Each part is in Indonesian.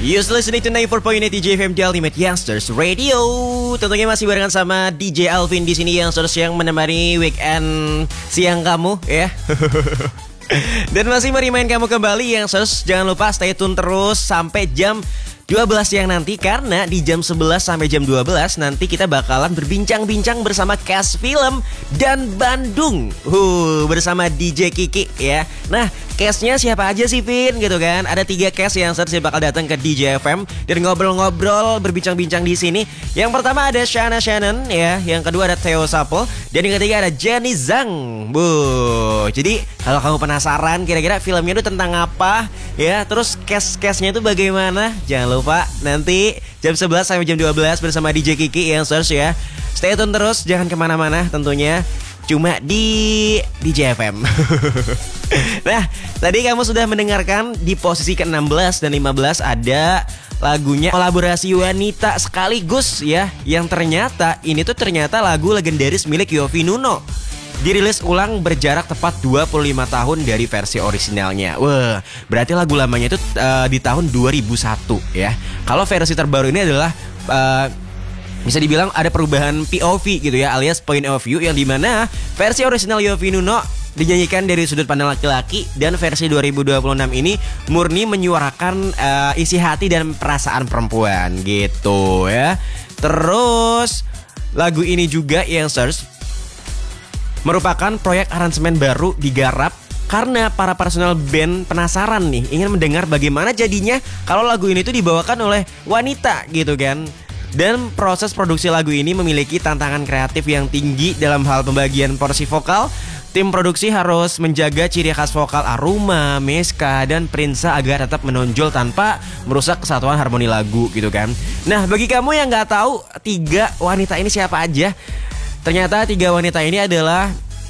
You listening to 94.8 DJ FM, The Ultimate Youngsters Radio. Tentunya masih barengan sama DJ Alvin di sini, Youngsters yang menemani weekend siang kamu ya. Dan masih merimain kamu kembali, Youngsters. Jangan lupa stay tune terus sampai jam 12 siang nanti, karena di jam 11 sampai jam 12 nanti kita bakalan berbincang-bincang bersama cast film dan Bandung bersama DJ Kiki ya. Nah, castnya siapa aja sih, Vin? Gitu kan. Ada 3 cast yang bakal datang ke DJ FM dan ngobrol-ngobrol, berbincang-bincang di sini. Yang pertama ada Shana Shannon ya, yang kedua ada Theo Sapo, dan yang ketiga ada Jenny Zhang. Jadi kalau kamu penasaran kira-kira filmnya itu tentang apa ya, terus cast-castnya itu bagaimana, jangan lupa nanti jam 11 sampai jam 12 bersama DJ Kiki yang search ya. Stay tune terus, jangan kemana-mana tentunya, cuma di DJ FM. Nah, tadi kamu sudah mendengarkan di posisi ke-16 dan 15 ada lagunya kolaborasi wanita sekaligus ya, yang ternyata ini tuh lagu legendaris milik Yovie Nuno. Dirilis ulang berjarak tepat 25 tahun dari versi orisinalnya. Wah, berarti lagu lamanya itu di tahun 2001 ya. Kalau versi terbaru ini adalah bisa dibilang ada perubahan POV gitu ya, alias point of view, yang dimana versi orisinal Yovie Nuno dinyanyikan dari sudut pandang laki-laki, dan versi 2026 ini murni menyuarakan isi hati dan perasaan perempuan gitu ya. Terus lagu ini juga yang merupakan proyek aransemen baru digarap karena para personel band penasaran nih, ingin mendengar bagaimana jadinya kalau lagu ini tuh dibawakan oleh wanita gitu kan. Dan proses produksi lagu ini memiliki tantangan kreatif yang tinggi dalam hal pembagian porsi vokal. Tim produksi harus menjaga ciri khas vokal Aruma, Meska, dan Prinsa agar tetap menonjol tanpa merusak kesatuan harmoni lagu gitu kan. Nah, bagi kamu yang gak tahu 3 wanita ini siapa aja, ternyata 3 wanita ini adalah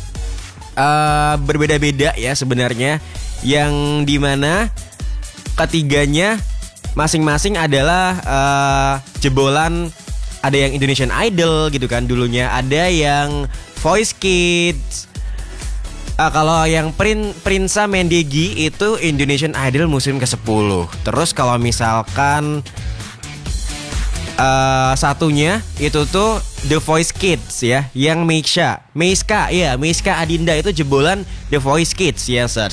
berbeda-beda ya sebenarnya, yang dimana ketiganya masing-masing adalah jebolan. Ada yang Indonesian Idol gitu kan dulunya, ada yang Voice Kids. Kalau yang Prinsa Mendegi itu Indonesian Idol musim ke-10. Terus kalau misalkan satunya itu tuh The Voice Kids ya, yang Meiska Adinda itu jebolan The Voice Kids ya,